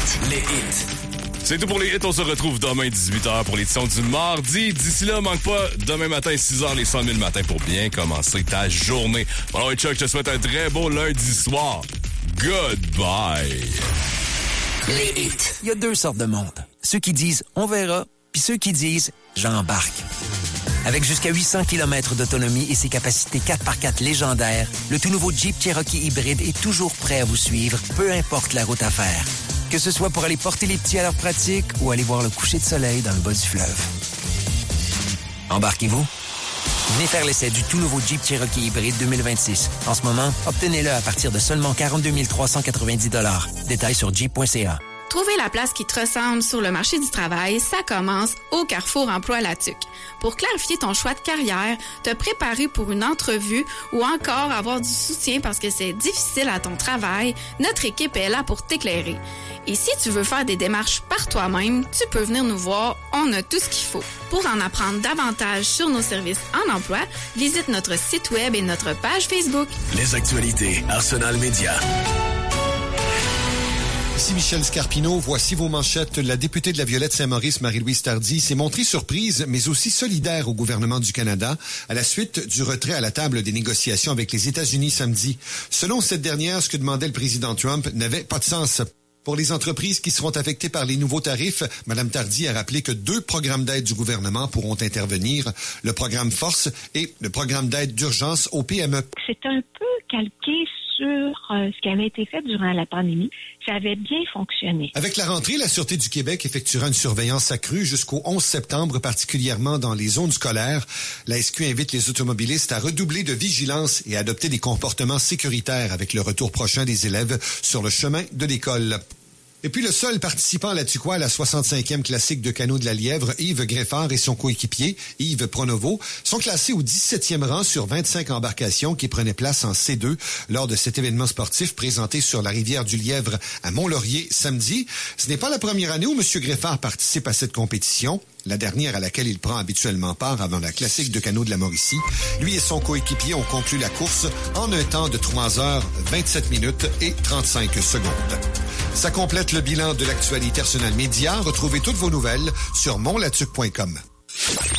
Les hits. C'est tout pour les hits. On se retrouve demain 18h pour l'édition du mardi. D'ici là, manque pas, demain matin 6h, les 100 000 matin pour bien commencer ta journée. Alors, Chuck, je te souhaite un très beau lundi soir. Goodbye. Les hits. Il y a deux sortes de monde. Ceux qui disent « on verra », puis ceux qui disent « j'embarque ». Avec jusqu'à 800 km d'autonomie et ses capacités 4x4 légendaires, le tout nouveau Jeep Cherokee hybride est toujours prêt à vous suivre, peu importe la route à faire. Que ce soit pour aller porter les petits à leur pratique ou aller voir le coucher de soleil dans le bas du fleuve. Embarquez-vous? Venez faire l'essai du tout nouveau Jeep Cherokee hybride 2026. En ce moment, obtenez-le à partir de seulement 42 390 $. Détails sur jeep.ca. Trouver la place qui te ressemble sur le marché du travail, ça commence au Carrefour Emploi Latuc. Pour clarifier ton choix de carrière, te préparer pour une entrevue ou encore avoir du soutien parce que c'est difficile à ton travail, notre équipe est là pour t'éclairer. Et si tu veux faire des démarches par toi-même, tu peux venir nous voir, on a tout ce qu'il faut. Pour en apprendre davantage sur nos services en emploi, visite notre site web et notre page Facebook. Les actualités Arsenal Média. Ici Michel Scarpino, voici vos manchettes. La députée de la Violette-Saint-Maurice, Marie-Louise Tardy, s'est montrée surprise, mais aussi solidaire au gouvernement du Canada à la suite du retrait à la table des négociations avec les États-Unis samedi. Selon cette dernière, ce que demandait le président Trump n'avait pas de sens. Pour les entreprises qui seront affectées par les nouveaux tarifs, Mme Tardy a rappelé que 2 programmes d'aide du gouvernement pourront intervenir, le programme Force et le programme d'aide d'urgence aux PME. C'est un peu calqué sur ce qui avait été fait durant la pandémie. Ça avait bien fonctionné. Avec la rentrée, la Sûreté du Québec effectuera une surveillance accrue jusqu'au 11 septembre, particulièrement dans les zones scolaires. La SQ invite les automobilistes à redoubler de vigilance et à adopter des comportements sécuritaires avec le retour prochain des élèves sur le chemin de l'école. Et puis le seul participant à la Tuquois à la 65e classique de canot de la Lièvre, Yves Greffard et son coéquipier, Yves Pronovo, sont classés au 17e rang sur 25 embarcations qui prenaient place en C2 lors de cet événement sportif présenté sur la rivière du Lièvre à Mont-Laurier samedi. Ce n'est pas la première année où M. Greffard participe à cette compétition, la dernière à laquelle il prend habituellement part avant la classique de canot de la Mauricie. Lui et son coéquipier ont conclu la course en un temps de 3 heures, 27 minutes et 35 secondes. Ça complète le bilan de l'actualité Arsenal Média. Retrouvez toutes vos nouvelles sur monlatuc.com.